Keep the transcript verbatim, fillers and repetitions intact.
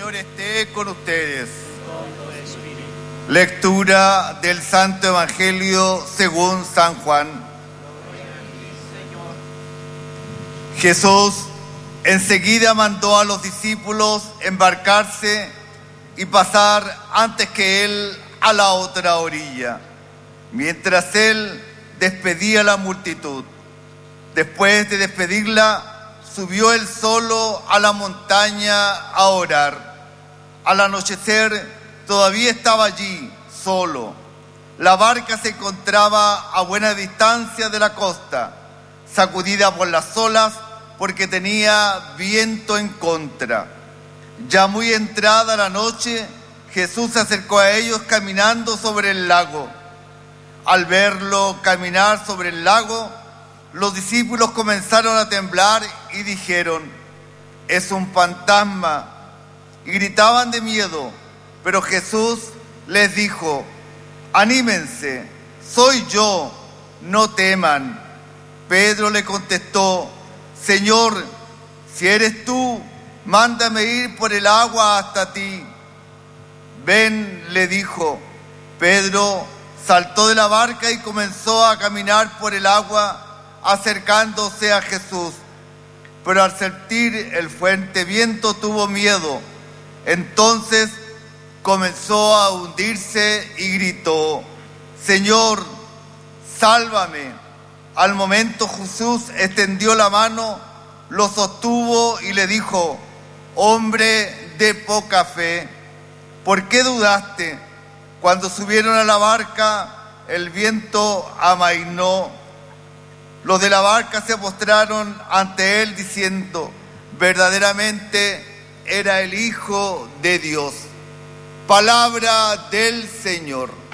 Señor esté con ustedes. Lectura del Santo Evangelio según San Juan. Jesús enseguida mandó a los discípulos embarcarse y pasar antes que él a la otra orilla, mientras él despedía a la multitud. Después de despedirla, subió él solo a la montaña a orar. Al anochecer todavía estaba allí, solo. La barca se encontraba a buena distancia de la costa, sacudida por las olas porque tenía viento en contra. Ya muy entrada la noche, Jesús se acercó a ellos caminando sobre el lago. Al verlo caminar sobre el lago, los discípulos comenzaron a temblar y dijeron: «Es un fantasma», y gritaban de miedo. Pero Jesús les dijo: «Anímense, soy yo, no teman». Pedro le contestó: «Señor, si eres tú, mándame ir por el agua hasta ti». «Ven», le dijo. Pedro saltó de la barca y comenzó a caminar por el agua, acercándose a Jesús. Pero al sentir el fuerte viento tuvo miedo. Entonces comenzó a hundirse y gritó: «Señor, sálvame». Al momento Jesús extendió la mano, lo sostuvo y le dijo: «Hombre de poca fe, ¿por qué dudaste?». Cuando subieron a la barca, el viento amainó. Los de la barca se postraron ante él diciendo: «Verdaderamente era el Hijo de Dios». Palabra del Señor.